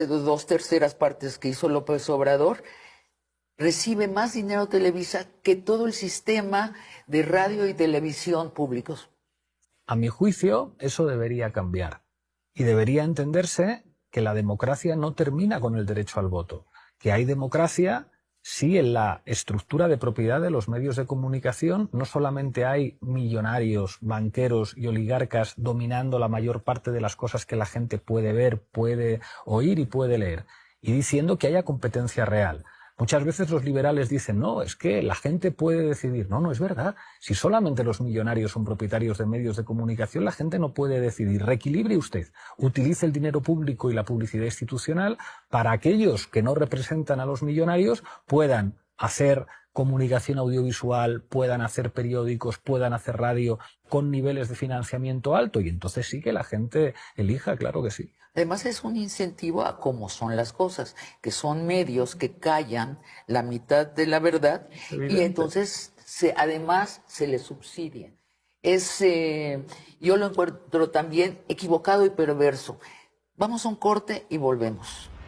dos terceras partes que hizo López Obrador, recibe más dinero Televisa que todo el sistema de radio y televisión públicos. A mi juicio, eso debería cambiar. Y debería entenderse que la democracia no termina con el derecho al voto, que hay democracia si en la estructura de propiedad de los medios de comunicación no solamente hay millonarios, banqueros y oligarcas dominando la mayor parte de las cosas que la gente puede ver, puede oír y puede leer, y diciendo que haya competencia real. Muchas veces los liberales dicen, no, es que la gente puede decidir. No, no es verdad. Si solamente los millonarios son propietarios de medios de comunicación, la gente no puede decidir. Reequilibre usted. Utilice el dinero público y la publicidad institucional para aquellos que no representan a los millonarios puedan hacer comunicación audiovisual, puedan hacer periódicos, puedan hacer radio con niveles de financiamiento alto, y entonces sí que la gente elija, claro que sí. Además es un incentivo a cómo son las cosas, que son medios que callan la mitad de la verdad y entonces además se les subsidia. Yo lo encuentro también equivocado y perverso. Vamos a un corte y volvemos.